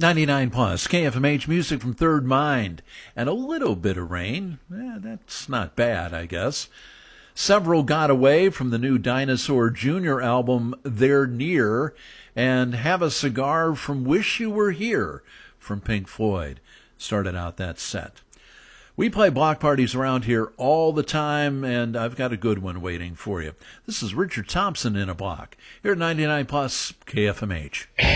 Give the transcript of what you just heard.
99 plus KFMH music from Third Mind, and a little bit of rain. That's not bad, I guess. Several got away from the new Dinosaur Jr. album, They're Near, and Have a Cigar from Wish You Were Here from Pink Floyd started out that set. We play block parties around here all the time, and I've got a good one waiting for you. This is Richard Thompson in a block, here at 99 plus KFMH.